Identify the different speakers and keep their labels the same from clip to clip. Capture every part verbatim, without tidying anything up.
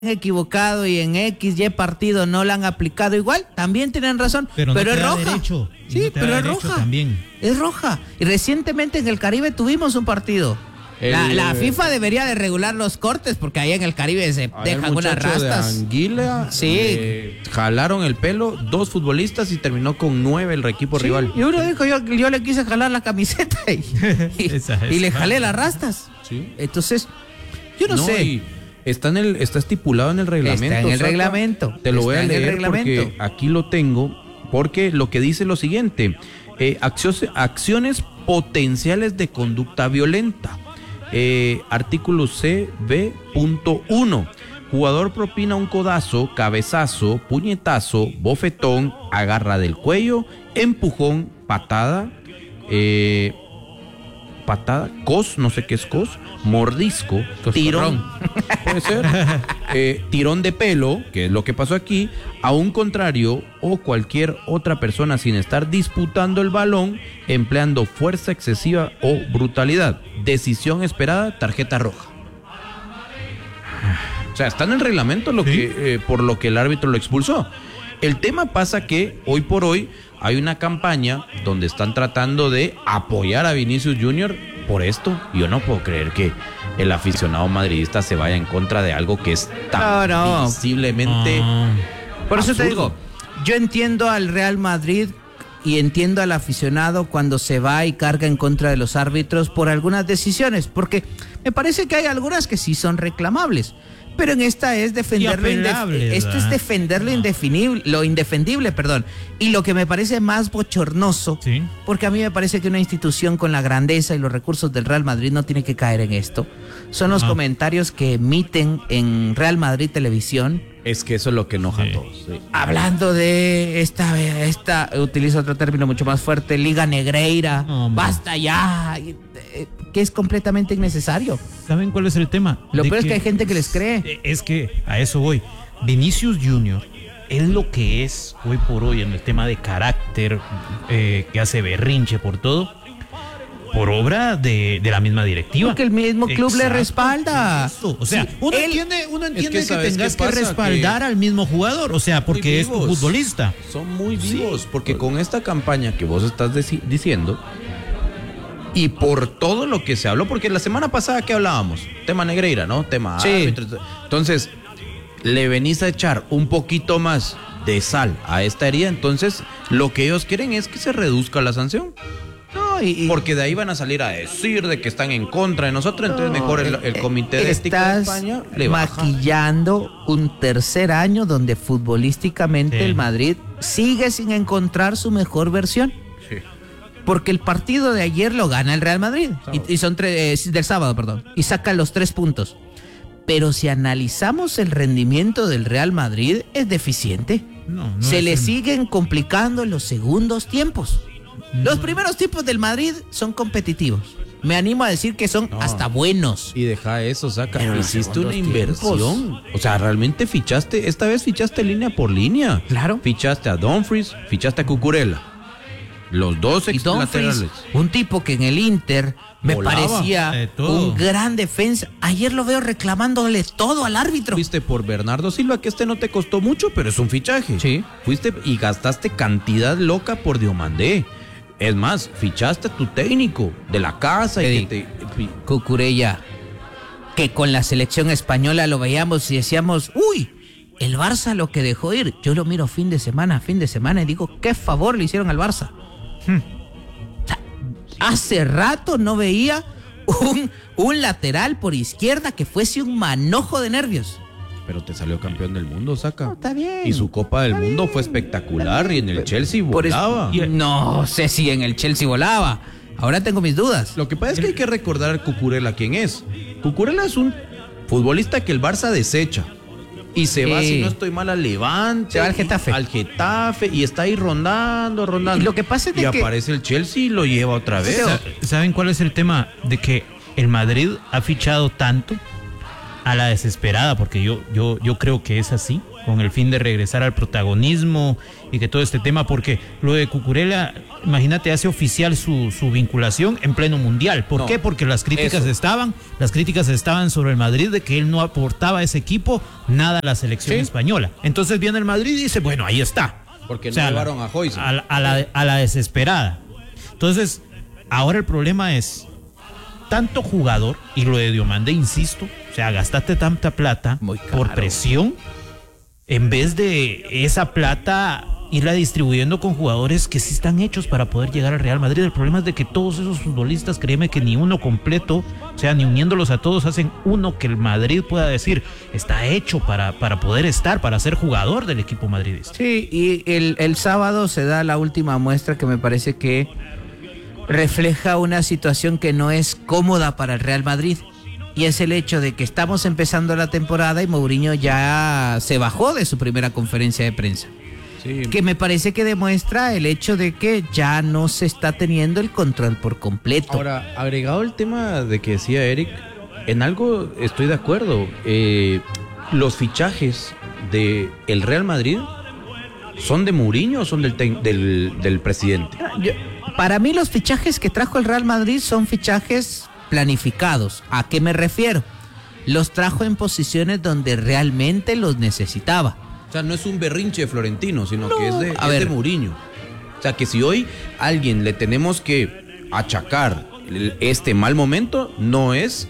Speaker 1: equivocado y en X, Y partido no la han aplicado igual, también tienen razón, pero,
Speaker 2: pero
Speaker 1: no
Speaker 2: es
Speaker 1: roja.
Speaker 2: Derecho,
Speaker 1: sí,
Speaker 2: no
Speaker 1: pero es roja.
Speaker 2: También.
Speaker 1: Es roja. Y recientemente en el Caribe tuvimos un partido. El, la, la FIFA debería de regular los cortes porque ahí en el Caribe se dejan algunas rastas.
Speaker 3: De Anguila,
Speaker 1: sí.
Speaker 3: Eh, jalaron el pelo dos futbolistas y terminó con nueve el equipo
Speaker 1: sí,
Speaker 3: rival.
Speaker 1: Y uno dijo, yo, yo le quise jalar la camiseta y, y, esa, esa. y le jalé las rastas.
Speaker 3: Sí.
Speaker 1: Entonces, yo no, no sé.
Speaker 3: Y está, en el, está estipulado en el reglamento.
Speaker 1: Está en el
Speaker 3: Saca,
Speaker 1: reglamento.
Speaker 3: Te lo voy a leer
Speaker 1: reglamento.
Speaker 3: porque aquí lo tengo, porque lo que dice es lo siguiente. Eh, acciones, acciones potenciales de conducta violenta. Eh, artículo C B punto uno. Jugador propina un codazo, cabezazo, puñetazo, bofetón, agarra del cuello, empujón, patada, eh, patada, cos, no sé qué es cos, mordisco, tirón, puede ser, eh, tirón de pelo, que es lo que pasó aquí, a un contrario o cualquier otra persona sin estar disputando el balón, empleando fuerza excesiva o brutalidad. Decisión esperada, tarjeta roja. O sea, está en el reglamento lo ¿Sí? que, eh, por lo que el árbitro lo expulsó. El tema pasa que hoy por hoy hay una campaña donde están tratando de apoyar a Vinicius Junior por esto. Yo no puedo creer que el aficionado madridista se vaya en contra de algo que es tan no, no. visiblemente
Speaker 1: no. Por eso
Speaker 3: absurdo.
Speaker 1: te digo, yo entiendo al Real Madrid y entiendo al aficionado cuando se va y carga en contra de los árbitros por algunas decisiones, porque me parece que hay algunas que sí son reclamables. Pero en esta es defender lo indef- esto es defender lo indefinible, lo indefendible, perdón. Y lo que me parece más bochornoso, ¿Sí? porque a mí me parece que una institución con la grandeza y los recursos del Real Madrid no tiene que caer en esto, son los ah. comentarios que emiten en Real Madrid Televisión.
Speaker 3: Es que eso es lo que enoja
Speaker 2: sí.
Speaker 3: a todos. Sí.
Speaker 1: Hablando de esta, esta, utilizo otro término mucho más fuerte, Liga Negreira, oh, basta ya, que es completamente innecesario.
Speaker 2: ¿Saben cuál es el tema?
Speaker 1: Lo peor es que hay gente que les cree.
Speaker 2: Es que a eso voy. Vinicius Junior es lo que es hoy por hoy en el tema de carácter, eh, que hace berrinche por todo, por obra de, de la misma directiva.
Speaker 1: Porque el mismo club Exacto. le respalda.
Speaker 2: Eso. O sea, sí, uno él, entiende, uno entiende es que, que tengas que respaldar que al mismo jugador, o sea, porque es tu futbolista.
Speaker 3: Son muy vivos, sí. porque con esta campaña que vos estás deci- diciendo, y por todo lo que se habló, porque la semana pasada que hablábamos, tema Negreira, ¿no? Tema
Speaker 1: sí.
Speaker 3: árbitro. Entonces, le venís a echar un poquito más de sal a esta herida, entonces lo que ellos quieren es que se reduzca la sanción. No, y, y, porque de ahí van a salir a decir de que están en contra de nosotros, no, entonces mejor el, el comité de ética de España le baja.
Speaker 1: Maquillando un tercer año donde futbolísticamente sí. el Madrid sigue sin encontrar su mejor versión. Sí. Porque el partido de ayer lo gana el Real Madrid y, y son tres, eh, del sábado, perdón, y saca los tres puntos. Pero si analizamos el rendimiento del Real Madrid es deficiente. No, no Se le el... siguen complicando los segundos tiempos. Los primeros tiempos del Madrid son competitivos. Me animo a decir que son no. hasta buenos.
Speaker 3: Y deja eso, saca. Pero hiciste una inversión. Tiempos. O sea, realmente fichaste, esta vez fichaste línea por línea.
Speaker 1: Claro.
Speaker 3: Fichaste a Dumfries, fichaste a Cucurella. Los dos ex laterales.
Speaker 1: Un tipo que en el Inter me Volaba, parecía eh, un gran defensa. Ayer lo veo reclamándole todo al árbitro.
Speaker 3: Fuiste por Bernardo Silva, que este no te costó mucho, pero es un fichaje.
Speaker 1: Sí.
Speaker 3: Fuiste y gastaste cantidad loca por Diomandé. Es más, fichaste a tu técnico de la casa y que te...
Speaker 1: Cucurella, que con la selección española lo veíamos y decíamos, uy, el Barça lo que dejó ir. Yo lo miro fin de semana, fin de semana y digo, qué favor le hicieron al Barça. Hmm. O sea, hace rato no veía un, un lateral por izquierda que fuese un manojo de nervios.
Speaker 3: Pero te salió campeón del mundo, saca.
Speaker 1: No, está bien.
Speaker 3: Y su Copa del Mundo bien, fue espectacular y en el Chelsea volaba.
Speaker 1: Eso, no sé si en el Chelsea volaba. Ahora tengo mis dudas.
Speaker 3: Lo que pasa es que hay que recordar a Cucurella quién es. Cucurella es un futbolista que el Barça desecha. Y se sí. va, si no estoy mal, al Levante.
Speaker 1: Se va al Getafe.
Speaker 3: Al Getafe y está ahí rondando, rondando.
Speaker 1: Y lo que pasa es de
Speaker 3: y
Speaker 1: que...
Speaker 3: aparece el Chelsea y lo lleva otra vez.
Speaker 2: ¿Saben cuál es el tema? De que el Madrid ha fichado tanto a la desesperada, porque yo, yo, yo creo que es así, con el fin de regresar al protagonismo y que todo este tema, porque lo de Cucurella, imagínate, hace oficial su, su vinculación en pleno mundial. ¿Por
Speaker 3: No,
Speaker 2: qué? Porque las críticas
Speaker 3: eso.
Speaker 2: estaban, las críticas estaban sobre el Madrid de que él no aportaba a ese equipo nada a la selección
Speaker 3: Sí.
Speaker 2: española. Entonces viene el Madrid y dice, bueno, ahí está.
Speaker 3: Porque
Speaker 2: O
Speaker 3: no
Speaker 2: sea,
Speaker 3: llevaron
Speaker 2: la-
Speaker 3: a Hoyson.
Speaker 2: A, la- a la, a la desesperada. Entonces, ahora el problema es tanto jugador, y lo de Diomande, insisto, o sea, gastaste tanta plata
Speaker 1: Muy caro.
Speaker 2: por presión, en vez de esa plata irla distribuyendo con jugadores que sí están hechos para poder llegar al Real Madrid. El problema es de que todos esos futbolistas, créeme que ni uno completo, o sea, ni uniéndolos a todos, hacen uno que el Madrid pueda decir, está hecho para, para poder estar, para ser jugador del equipo madridista.
Speaker 1: Sí, y el, el sábado se da la última muestra que me parece que refleja una situación que no es cómoda para el Real Madrid. Y es el hecho de que estamos empezando la temporada y Mourinho ya se bajó de su primera conferencia de prensa.
Speaker 3: Sí.
Speaker 1: Que me parece que demuestra el hecho de que ya no se está teniendo el control por completo.
Speaker 3: Ahora, agregado el tema de que decía Eric, en algo estoy de acuerdo. Eh, los fichajes de el Real Madrid son de Mourinho o son del, tec- del, del presidente.
Speaker 1: Yo- para mí los fichajes que trajo el Real Madrid son fichajes planificados. ¿A qué me refiero? Los trajo en posiciones donde realmente los necesitaba.
Speaker 3: O sea, no es un berrinche de Florentino, sino
Speaker 1: No,
Speaker 3: que es de,
Speaker 1: a
Speaker 3: es
Speaker 1: ver.
Speaker 3: de Mourinho. O sea, que si hoy a alguien le tenemos que achacar el- este mal momento, no es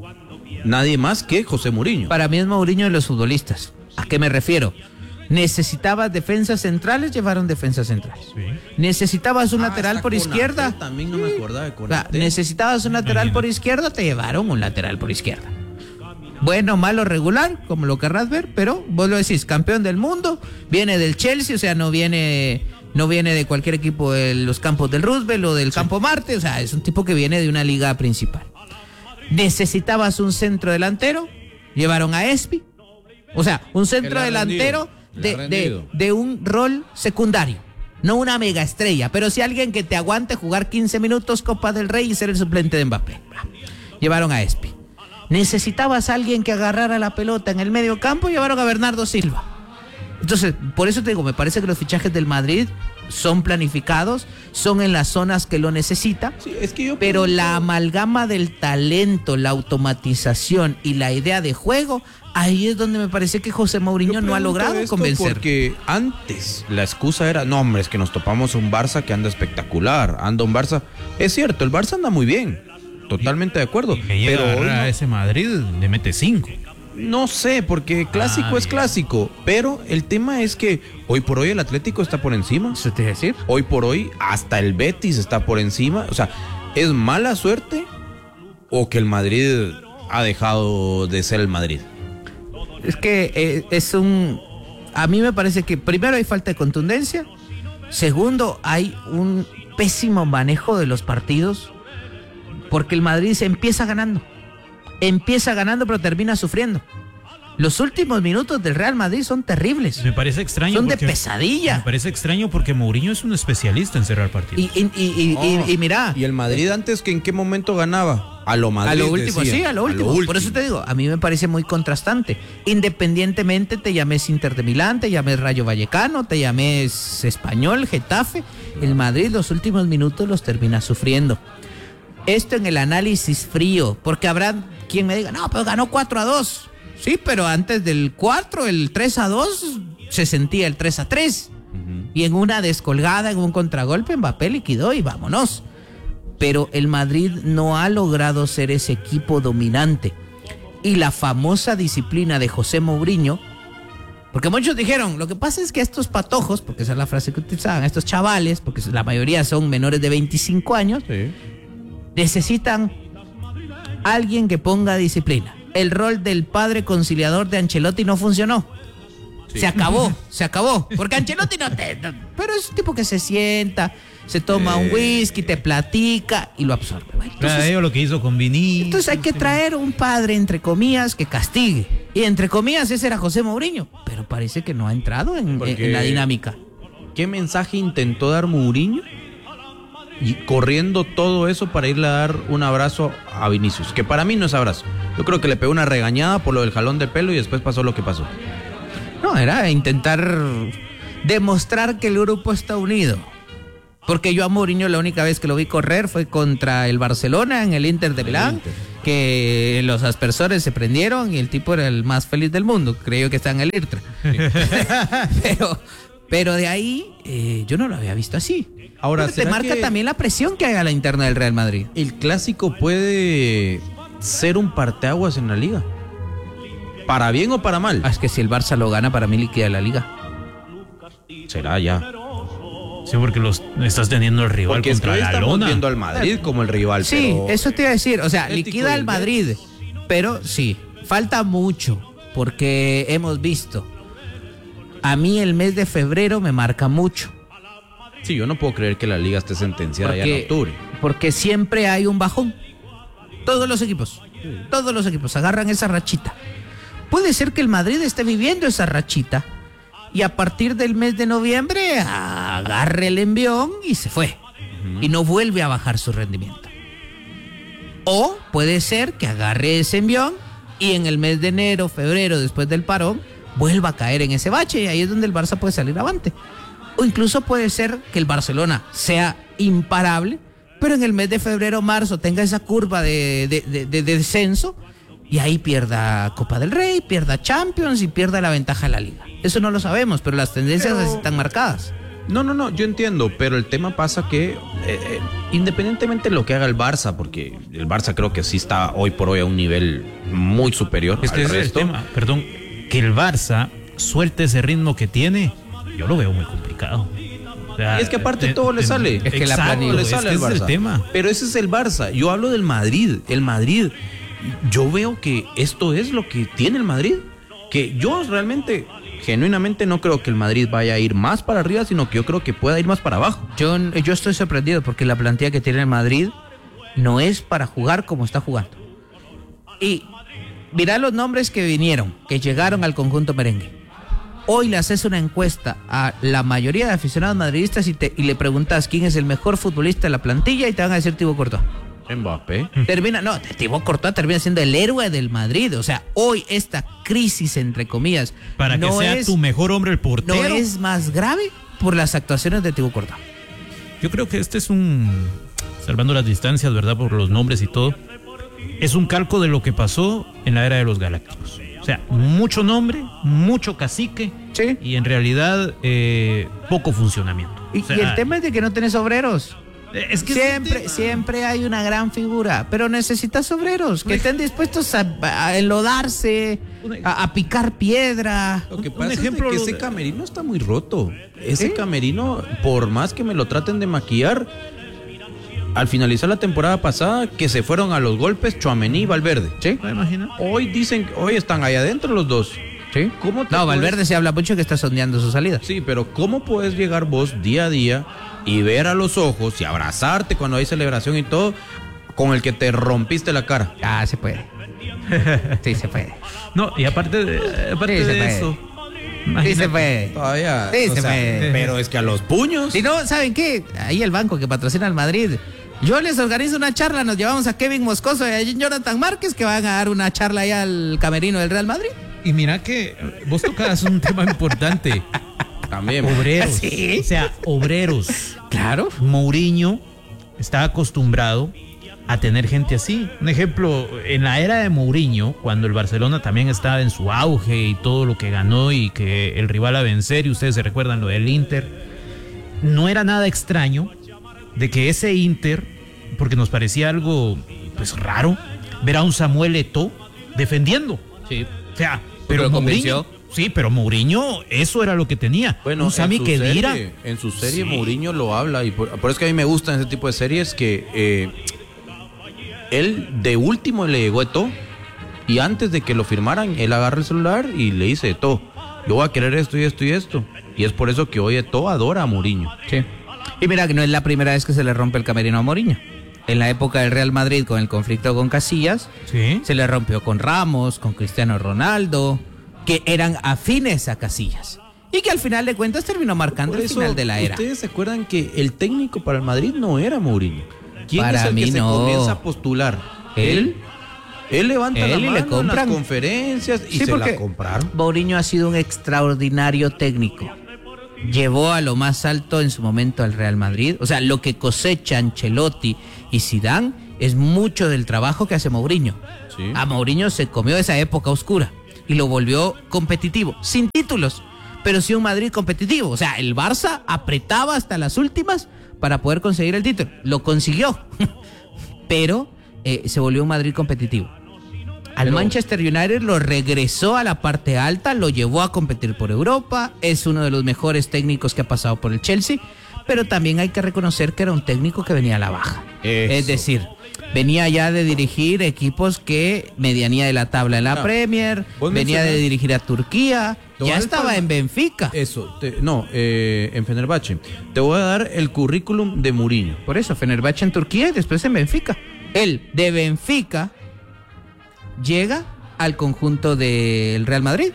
Speaker 3: nadie más que José Mourinho.
Speaker 1: Para mí es Mourinho de los futbolistas. ¿A qué me refiero? Necesitabas defensas centrales, llevaron defensas centrales. Necesitabas un
Speaker 3: Ah,
Speaker 1: lateral
Speaker 3: está
Speaker 1: por
Speaker 3: Konaté,
Speaker 1: izquierda.
Speaker 3: También no me acordaba de
Speaker 1: O sea,
Speaker 3: Konaté.
Speaker 1: necesitabas un lateral por izquierda, te llevaron un lateral por izquierda. Bueno, malo, regular, como lo querrás ver, pero vos lo decís, campeón del mundo, viene del Chelsea, o sea, no viene, no viene de cualquier equipo de los campos del Roosevelt o del Campo Marte, o sea, es un tipo que viene de una liga principal. Necesitabas un centro delantero, llevaron a Espi, o sea, un centro
Speaker 3: Que le ha
Speaker 1: delantero
Speaker 3: rendido, le
Speaker 1: de,
Speaker 3: ha
Speaker 1: de,
Speaker 3: rendido.
Speaker 1: de un rol secundario. No una mega estrella, pero sí alguien que te aguante jugar quince minutos Copa del Rey y ser el suplente de Mbappé. Llevaron a Espi. Necesitabas a alguien que agarrara la pelota en el medio campo, llevaron a Bernardo Silva. Entonces, por eso te digo, me parece que los fichajes del Madrid son planificados, son en las zonas que lo necesita,
Speaker 3: Sí, es que yo
Speaker 1: pero
Speaker 3: pregunto-
Speaker 1: la amalgama del talento, la automatización y la idea de juego, ahí es donde me parece que José Mourinho
Speaker 3: Yo
Speaker 1: no ha
Speaker 3: pregunto
Speaker 1: logrado
Speaker 3: esto
Speaker 1: convencer.
Speaker 3: Porque antes la excusa era, no hombre, es que nos topamos a un Barça que anda espectacular, anda un Barça. Es cierto, el Barça anda muy bien, totalmente de acuerdo.
Speaker 2: Que llega
Speaker 3: Pero
Speaker 2: a
Speaker 3: hoy
Speaker 2: agarrar a
Speaker 3: no,
Speaker 2: ese Madrid, le mete cinco.
Speaker 3: no sé, porque clásico
Speaker 2: Ah,
Speaker 3: es
Speaker 2: bien.
Speaker 3: clásico. Pero el tema es que hoy por hoy el Atlético está por encima.
Speaker 1: ¿Eso te iba a decir?
Speaker 3: Hoy por hoy hasta el Betis está por encima. O sea, ¿es mala suerte o que el Madrid ha dejado de ser el Madrid?
Speaker 1: Es que eh, es un... A mí me parece que primero hay falta de contundencia, segundo hay un pésimo manejo de los partidos, porque el Madrid se empieza ganando, empieza ganando pero termina sufriendo. Los últimos minutos del Real Madrid son terribles,
Speaker 2: Me parece extraño.
Speaker 1: son de
Speaker 2: porque-
Speaker 1: pesadilla.
Speaker 2: Me parece extraño porque Mourinho es un especialista en cerrar partidos.
Speaker 1: Y, y, y, y- y- y mira,
Speaker 3: ¿Y el Madrid antes que en qué momento ganaba? A lo Madrid.
Speaker 1: a lo último,
Speaker 3: decía.
Speaker 1: sí, a lo último. Por eso te digo, a mí me parece muy contrastante. Independientemente te llames Inter de Milán, te llames Rayo Vallecano, te llames Español, Getafe, el Madrid los últimos minutos los termina sufriendo. Esto en el análisis frío, porque habrá quien me diga, no, pero ganó cuatro a dos. Sí, pero antes del cuatro, el tres a dos, se sentía el tres a tres. Y en una descolgada, en un contragolpe, Mbappé liquidó y vámonos. Pero el Madrid no ha logrado ser ese equipo dominante. Y la famosa disciplina de José Mourinho, porque muchos dijeron, lo que pasa es que estos patojos, porque esa es la frase que utilizaban, estos chavales, porque la mayoría son menores de veinticinco años,
Speaker 3: Sí.
Speaker 1: necesitan alguien que ponga disciplina. El rol del padre conciliador de Ancelotti no funcionó.
Speaker 3: Sí.
Speaker 1: Se acabó, se acabó. Porque Ancelotti no te... no- pero es un tipo que se sienta, se toma un whisky, te platica y lo absorbe. Bueno,
Speaker 2: Claro,
Speaker 1: entonces,
Speaker 2: ello lo que hizo con Vinicius.
Speaker 1: entonces hay que traer un padre, entre comillas, que castigue. Y entre comillas ese era José Mourinho. Pero parece que no ha entrado en, en-
Speaker 3: Porque-
Speaker 1: en la dinámica.
Speaker 3: ¿Qué mensaje intentó dar Mourinho y corriendo todo eso para irle a dar un abrazo a Vinicius, que para mí no es abrazo. Yo creo que le pegó una regañada por lo del jalón de pelo y después pasó lo que pasó.
Speaker 1: No, era intentar demostrar que el grupo está unido. Porque yo a Mourinho la única vez que lo vi correr fue contra el Barcelona en el Inter de Milán, que los aspersores se prendieron y el tipo era el más feliz del mundo. Creyó que está en el Irtra. Sí. pero, pero de ahí eh, yo no lo había visto así.
Speaker 3: Ahora,
Speaker 1: te marca también la presión que hay a la interna del Real Madrid.
Speaker 3: El clásico puede ser un parteaguas en la liga. ¿Para bien o para mal?
Speaker 1: Ah, es que si el Barça lo gana, para mí liquida la liga.
Speaker 3: Será ya.
Speaker 2: Sí, porque los estás teniendo el rival
Speaker 3: porque
Speaker 2: contra
Speaker 3: es que
Speaker 2: la
Speaker 3: estamos
Speaker 2: lona.
Speaker 3: viendo al Madrid como el rival.
Speaker 1: Sí,
Speaker 3: pero
Speaker 1: eso te iba a decir. O sea, liquida al Madrid. Pero sí, falta mucho. Porque hemos visto. A mí el mes de febrero me marca mucho.
Speaker 3: Sí, yo no puedo creer que la liga esté sentenciada
Speaker 1: porque,
Speaker 3: ya en octubre.
Speaker 1: Porque siempre hay un bajón. Todos los equipos. Todos los equipos agarran esa rachita. Puede ser que el Madrid esté viviendo esa rachita y a partir del mes de noviembre agarre el envión y se fue. Uh-huh. Y no vuelve a bajar su rendimiento. O puede ser que agarre ese envión y en el mes de enero, febrero, después del parón, vuelva a caer en ese bache y ahí es donde el Barça puede salir avante. O incluso puede ser que el Barcelona sea imparable, pero en el mes de febrero, marzo tenga esa curva de, de, de, de, de descenso y ahí pierda Copa del Rey, pierda Champions y pierda la ventaja de la Liga. Eso no lo sabemos, pero las tendencias pero... están marcadas.
Speaker 3: No, no, no, yo entiendo, pero el tema pasa que eh, eh, independientemente de lo que haga el Barça, porque el Barça creo que sí está hoy por hoy a un nivel muy superior
Speaker 2: es que
Speaker 3: al
Speaker 2: ese
Speaker 3: resto.
Speaker 2: Es el tema, perdón, que el Barça suelte ese ritmo que tiene, yo lo veo muy complicado. O sea,
Speaker 3: y es que aparte
Speaker 2: de,
Speaker 3: todo
Speaker 2: de,
Speaker 3: le sale.
Speaker 1: Es que
Speaker 2: exacto,
Speaker 1: la planilla
Speaker 3: le sale
Speaker 2: es que
Speaker 3: al Barça.
Speaker 2: Es el tema.
Speaker 3: Pero ese es el Barça. Yo hablo del Madrid. El Madrid, yo veo que esto es lo que tiene el Madrid. Que yo realmente, genuinamente no creo que el Madrid vaya a ir más para arriba, sino que yo creo que pueda ir más para abajo.
Speaker 1: Yo, yo estoy sorprendido porque la plantilla que tiene el Madrid no es para jugar como está jugando. Y mirá los nombres que vinieron, que llegaron al conjunto merengue. Hoy le haces una encuesta a la mayoría de aficionados madridistas y, te, y le preguntas quién es el mejor futbolista de la plantilla y te van a decir Thibaut Courtois.
Speaker 3: Mbappé.
Speaker 1: Termina, no, Thibaut Courtois termina siendo el héroe del Madrid. O sea, hoy esta crisis, entre comillas,
Speaker 2: para
Speaker 1: no
Speaker 2: que sea
Speaker 1: es,
Speaker 2: tu mejor hombre el portero.
Speaker 1: No es más grave por las actuaciones de Thibaut Courtois.
Speaker 2: Yo creo que este es un, salvando las distancias, ¿verdad? Por los nombres y todo, es un calco de lo que pasó en la era de los Galácticos. O sea, mucho nombre, mucho cacique,
Speaker 1: sí,
Speaker 2: y en realidad eh, poco funcionamiento.
Speaker 1: Y,
Speaker 2: o sea,
Speaker 1: y el tema es de que no tenés obreros.
Speaker 2: Es que
Speaker 1: siempre, siempre hay una gran figura, pero necesitas obreros que estén dispuestos a, a enlodarse, a, a picar piedra.
Speaker 3: Lo que
Speaker 2: Un
Speaker 3: pasa
Speaker 2: ejemplo,
Speaker 3: es que
Speaker 2: lo
Speaker 3: ese
Speaker 2: de-
Speaker 3: camerino está muy roto. Ese
Speaker 1: ¿Sí?
Speaker 3: camerino, por más que me lo traten de maquillar, al finalizar la temporada pasada, que se fueron a los golpes Tchouaméni y Valverde.
Speaker 1: ¿Sí?
Speaker 2: ¿Me imagino?
Speaker 3: Hoy dicen, hoy están ahí adentro los dos.
Speaker 1: ¿Sí?
Speaker 3: ¿Cómo te
Speaker 1: No,
Speaker 3: puedes-
Speaker 1: Valverde se habla mucho que está sondeando su salida.
Speaker 3: Sí, pero ¿cómo puedes llegar vos día a día y ver a los ojos y abrazarte cuando hay celebración y todo con el que te rompiste la cara?
Speaker 1: Ah, se puede. Sí, se puede.
Speaker 2: No, y aparte de, aparte
Speaker 1: Sí, se
Speaker 2: de
Speaker 1: puede.
Speaker 2: eso,
Speaker 1: Sí,
Speaker 2: imagínate,
Speaker 1: se puede.
Speaker 3: Todavía.
Speaker 1: Sí,
Speaker 3: o
Speaker 1: se
Speaker 3: sea,
Speaker 1: puede.
Speaker 3: pero es que a los puños.
Speaker 1: Si no, ¿saben qué? Ahí el banco que patrocina al Madrid. Yo les organizo una charla, nos llevamos a Kevin Moscoso y a Jonathan Márquez que van a dar una charla ahí al camerino del Real Madrid.
Speaker 2: Y mira que vos tocas un tema importante.
Speaker 3: También.
Speaker 2: Obreros.
Speaker 1: ¿Sí?
Speaker 2: O sea, obreros.
Speaker 1: Claro.
Speaker 2: Mourinho está acostumbrado a tener gente así. Un ejemplo, en la era de Mourinho, cuando el Barcelona también estaba en su auge y todo lo que ganó y que el rival a vencer, y ustedes se recuerdan lo del Inter, no era nada extraño de que ese Inter, porque nos parecía algo pues raro, ver a un Samuel Eto'o defendiendo.
Speaker 1: Sí.
Speaker 2: O sea,
Speaker 1: Porque
Speaker 2: pero
Speaker 1: lo
Speaker 2: Mourinho,
Speaker 1: convenció.
Speaker 2: sí, pero Mourinho, eso era lo que tenía.
Speaker 3: Bueno,
Speaker 2: un Sami
Speaker 3: en su
Speaker 2: Khedira.
Speaker 3: serie, en su serie
Speaker 2: Sí.
Speaker 3: Mourinho lo habla y por, por eso es que a mí me gustan ese tipo de series que eh, él de último le llegó a Eto'o y antes de que lo firmaran él agarra el celular y le dice Eto'o, yo voy a querer esto y esto y esto y es por eso que hoy Eto'o adora a Mourinho.
Speaker 1: Sí. Y mira que no es la primera vez que se le rompe el camerino a Mourinho. En la época del Real Madrid con el conflicto con Casillas,
Speaker 2: Sí.
Speaker 1: se le rompió con Ramos, con Cristiano Ronaldo, que eran afines a Casillas. y que al final de cuentas terminó marcando
Speaker 3: Por
Speaker 1: el
Speaker 3: eso,
Speaker 1: final de la era.
Speaker 3: ¿ustedes se acuerdan que el técnico para el Madrid no era Mourinho? ¿Quién
Speaker 1: Para
Speaker 3: es el
Speaker 1: mí
Speaker 3: que se
Speaker 1: no.
Speaker 3: comienza a postular?
Speaker 1: Él.
Speaker 3: Él levanta
Speaker 1: Él
Speaker 3: la
Speaker 1: y le
Speaker 3: mano en las
Speaker 1: compran.
Speaker 3: conferencias y
Speaker 1: Sí,
Speaker 3: se
Speaker 1: porque
Speaker 3: la compraron.
Speaker 1: Mourinho ha sido un extraordinario técnico. Llevó a lo más alto en su momento al Real Madrid. O sea, lo que cosecha Ancelotti y Zidane es mucho del trabajo que hace Mourinho.
Speaker 3: Sí.
Speaker 1: A Mourinho se comió esa época oscura y lo volvió competitivo, sin títulos, pero sí un Madrid competitivo. O sea, el Barça apretaba hasta las últimas para poder conseguir el título. Lo consiguió, pero eh, se volvió un Madrid competitivo. Al
Speaker 3: Pero-
Speaker 1: Manchester United lo regresó a la parte alta, lo llevó a competir por Europa, es uno de los mejores técnicos que ha pasado por el Chelsea, pero también hay que reconocer que era un técnico que venía a la baja.
Speaker 3: Eso.
Speaker 1: Es decir, venía ya de dirigir equipos que medianía de la tabla en la
Speaker 3: Ah,
Speaker 1: Premier,
Speaker 3: vos
Speaker 1: venía de
Speaker 3: mencionas-
Speaker 1: dirigir a Turquía,
Speaker 3: Te voy
Speaker 1: ya
Speaker 3: a dar
Speaker 1: estaba
Speaker 3: palma-
Speaker 1: en Benfica.
Speaker 3: Eso, te- no, eh, en Fenerbahce. Te voy a dar el currículum de Mourinho.
Speaker 1: Por eso, Fenerbahce en Turquía y después en Benfica. Él, de Benfica, llega al conjunto del Real Madrid.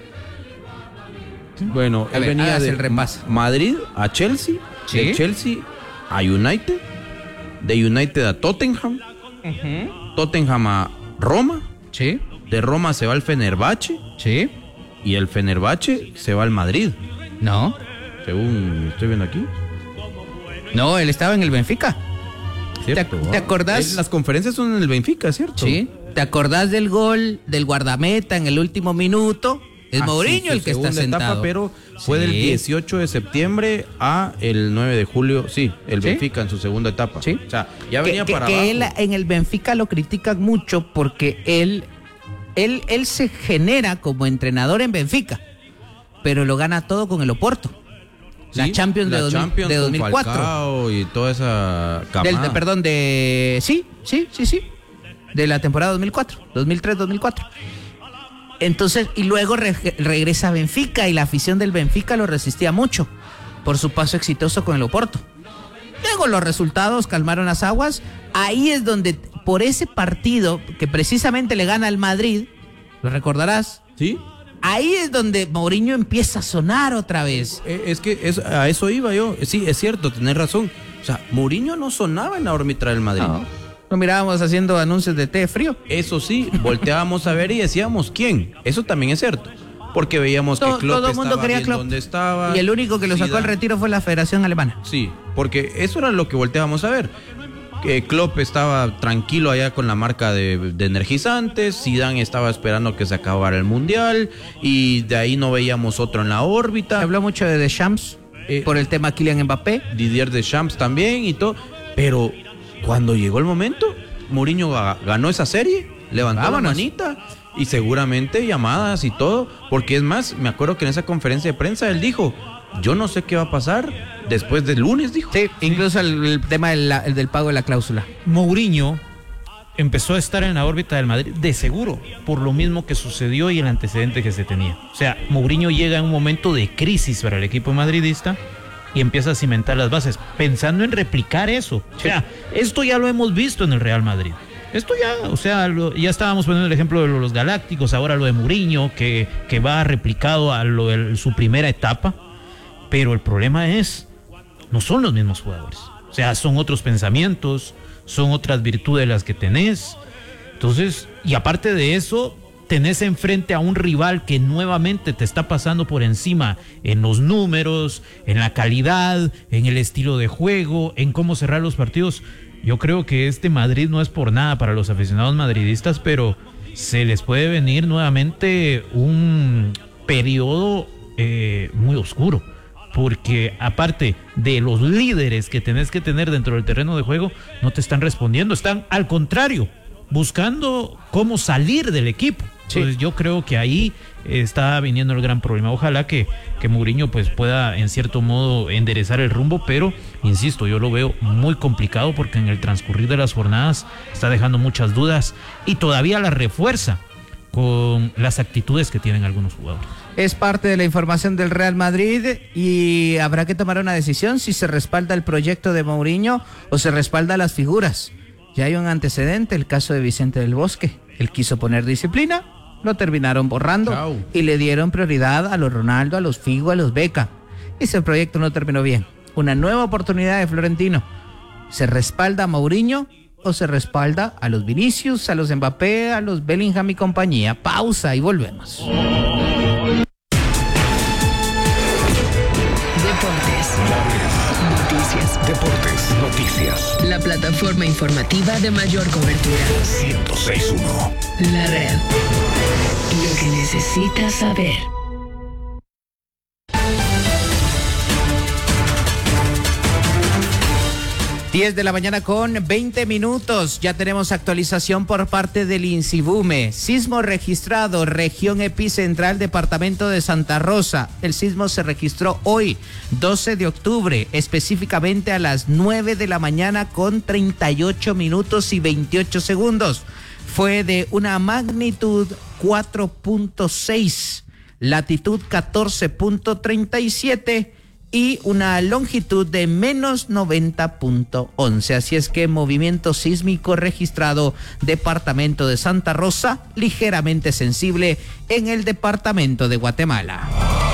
Speaker 3: Bueno,
Speaker 1: A
Speaker 3: él
Speaker 1: ver,
Speaker 3: venía
Speaker 1: hágase
Speaker 3: de
Speaker 1: el repaso.
Speaker 3: Madrid a Chelsea,
Speaker 1: Sí.
Speaker 3: de Chelsea a United, de United a Tottenham, Tottenham a Roma,
Speaker 1: Sí,
Speaker 3: de Roma se va al Fenerbahce
Speaker 1: sí.
Speaker 3: y el Fenerbahce se va al Madrid,
Speaker 1: No,
Speaker 3: según estoy viendo aquí.
Speaker 1: no, él estaba en el Benfica.
Speaker 3: ¿Cierto?
Speaker 1: ¿Te- te
Speaker 3: Ah,
Speaker 1: acordás?
Speaker 3: él- Las conferencias son en el Benfica, ¿cierto?
Speaker 1: Sí. ¿Te acordás del gol del guardameta en el último minuto? Es
Speaker 3: Ah,
Speaker 1: Mourinho
Speaker 3: sí,
Speaker 1: el
Speaker 3: su
Speaker 1: que está
Speaker 3: segunda
Speaker 1: sentado.
Speaker 3: etapa, pero fue del
Speaker 1: Sí.
Speaker 3: dieciocho de septiembre a el nueve de julio. Sí, el
Speaker 1: ¿Sí?
Speaker 3: Benfica en su segunda etapa.
Speaker 1: Sí.
Speaker 3: O sea, ya
Speaker 1: que,
Speaker 3: venía
Speaker 1: que-
Speaker 3: para
Speaker 1: que
Speaker 3: abajo.
Speaker 1: él en el Benfica lo critican mucho porque él, él, él se genera como entrenador en Benfica, pero lo gana todo con el Oporto. La
Speaker 3: Sí,
Speaker 1: Champions de,
Speaker 3: la
Speaker 1: dos mil,
Speaker 3: Champions
Speaker 1: de
Speaker 3: con
Speaker 1: dos mil cuatro.
Speaker 3: Falcao y toda esa
Speaker 1: Del,
Speaker 3: camada.
Speaker 1: de- perdón, de... Sí, sí, sí, sí. De la temporada dos mil cuatro, dos mil tres, dos mil cuatro. Entonces, y luego re- regresa a Benfica y la afición del Benfica lo resistía mucho por su paso exitoso con el Oporto. Luego los resultados calmaron las aguas. Ahí es donde, por ese partido que precisamente le gana al Madrid, lo recordarás,
Speaker 3: Sí.
Speaker 1: ahí es donde Mourinho empieza a sonar otra vez.
Speaker 3: Eh, Es que es, a eso iba yo. Sí, es cierto, tenés razón. O sea, Mourinho no sonaba en la órbita del Madrid.
Speaker 1: No, lo mirábamos haciendo anuncios de té frío.
Speaker 3: Eso sí, volteábamos a ver y decíamos, ¿quién? Eso también es cierto. Porque veíamos
Speaker 1: Todo,
Speaker 3: que Klopp
Speaker 1: todo el mundo
Speaker 3: estaba
Speaker 1: quería
Speaker 3: bien
Speaker 1: Klopp.
Speaker 3: donde estaba.
Speaker 1: Y el único que lo sacó al
Speaker 3: Zidane.
Speaker 1: retiro fue la Federación Alemana.
Speaker 3: Sí, porque eso era lo que volteábamos a ver. Que Klopp estaba tranquilo allá con la marca de, de energizantes, Zidane estaba esperando que se acabara el mundial y de ahí no veíamos otro en la
Speaker 1: Se
Speaker 3: órbita.
Speaker 1: habló mucho de Deschamps
Speaker 3: Eh,
Speaker 1: por el tema Kylian Mbappé.
Speaker 3: Didier Deschamps también y todo, pero cuando llegó el momento, Mourinho ga- ganó esa serie, levantó
Speaker 1: Vámonos.
Speaker 3: la manita y seguramente llamadas y todo, porque es más, me acuerdo que en esa conferencia de prensa él dijo, yo no sé qué va a pasar después del lunes, dijo.
Speaker 1: Sí, incluso el, el tema del, el del pago de la cláusula.
Speaker 2: Mourinho empezó a estar en la órbita del Madrid de seguro, por lo mismo que sucedió y el antecedente que se tenía. O sea, Mourinho llega en un momento de crisis para el equipo madridista y empieza a cimentar las bases, pensando en replicar eso. O sea, esto ya lo hemos visto en el Real Madrid. Esto ya, o sea, lo- ya estábamos poniendo el ejemplo de los Galácticos, ahora lo de Mourinho, que, que va replicado a lo de su primera etapa. Pero el problema es, no son los mismos jugadores. O sea, son otros pensamientos, son otras virtudes las que tenés. Entonces, y aparte de eso, tenés enfrente a un rival que nuevamente te está pasando por encima en los números, en la calidad, en el estilo de juego, en cómo cerrar los partidos. Yo creo que este Madrid no es por nada para los aficionados madridistas, pero se les puede venir nuevamente un periodo eh, muy oscuro. Porque aparte de los líderes que tenés que tener dentro del terreno de juego, no te están respondiendo, están al contrario, buscando cómo salir del equipo.
Speaker 1: Sí.
Speaker 2: Entonces yo creo que ahí está viniendo el gran problema. Ojalá que, que Mourinho pues pueda en cierto modo enderezar el rumbo, pero insisto, yo lo veo muy complicado porque en el transcurrir de las jornadas está dejando muchas dudas y todavía la refuerza con las actitudes que tienen algunos jugadores.
Speaker 1: Es parte de la información del Real Madrid y habrá que tomar una decisión si se respalda el proyecto de Mourinho o se respalda las figuras. Ya hay un antecedente, el caso de Vicente del Bosque. Él quiso poner disciplina, lo terminaron borrando
Speaker 3: Chao.
Speaker 1: y le dieron prioridad a los Ronaldo, a los Figo, a los Beca. Ese proyecto no terminó bien. Una nueva oportunidad de Florentino. ¿Se respalda a Mourinho o se respalda a los Vinicius, a los Mbappé, a los Bellingham y compañía? Pausa y volvemos.
Speaker 4: Deportes. Noticias.
Speaker 5: Deportes, noticias.
Speaker 4: La plataforma informativa de mayor cobertura.
Speaker 5: ciento seis punto uno.
Speaker 4: La red. Lo que necesitas saber.
Speaker 1: diez de la mañana con veinte minutos. Ya tenemos actualización por parte del INSIBUME. Sismo registrado, región epicentral, departamento de Santa Rosa. El sismo se registró hoy, doce de octubre, específicamente a las nueve de la mañana con treinta y ocho minutos y veintiocho segundos. Fue de una magnitud cuatro punto seis, latitud catorce punto treinta y siete y una longitud de menos noventa punto once. Así es que movimiento sísmico registrado, departamento de Santa Rosa, ligeramente sensible en el departamento de Guatemala.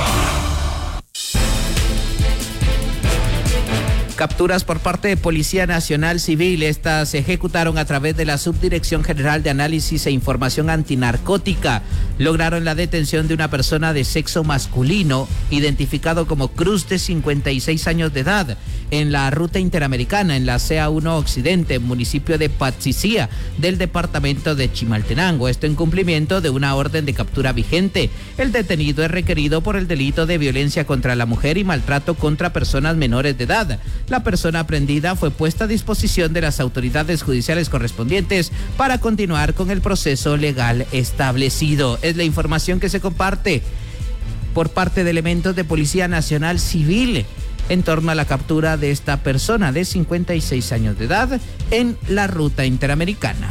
Speaker 1: Capturas por parte de Policía Nacional Civil. Estas se ejecutaron a través de la Subdirección General de Análisis e Información Antinarcótica. Lograron la detención de una persona de sexo masculino, identificado como Cruz, de cincuenta y seis años de edad, en la ruta interamericana, en la C A uno Occidente, municipio de Patzicía, del departamento de Chimaltenango. Esto en cumplimiento de una orden de captura vigente. El detenido es requerido por el delito de violencia contra la mujer y maltrato contra personas menores de edad. La persona aprehendida fue puesta a disposición de las autoridades judiciales correspondientes para continuar con el proceso legal establecido. Es la información que se comparte por parte de elementos de Policía Nacional Civil en torno a la captura de esta persona de cincuenta y seis años de edad en la ruta interamericana.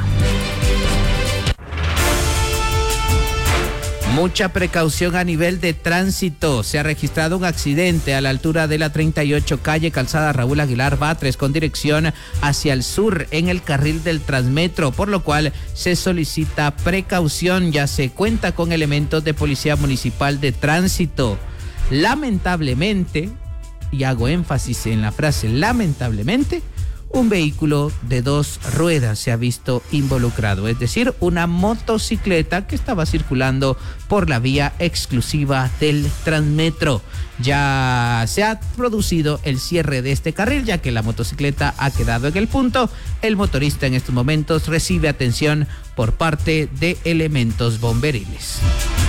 Speaker 1: Mucha precaución a nivel de tránsito. Se ha registrado un accidente a la altura de la treinta y ocho calle Calzada Raúl Aguilar Batres con dirección hacia el sur en el carril del Transmetro, por lo cual se solicita precaución. Ya se cuenta con elementos de Policía Municipal de Tránsito. Lamentablemente, y hago énfasis en la frase lamentablemente, un vehículo de dos ruedas se ha visto involucrado, es decir, una motocicleta que estaba circulando por la vía exclusiva del Transmetro. Ya se ha producido el cierre de este carril, ya que la motocicleta ha quedado en el punto. El motorista en estos momentos recibe atención por parte de elementos bomberiles.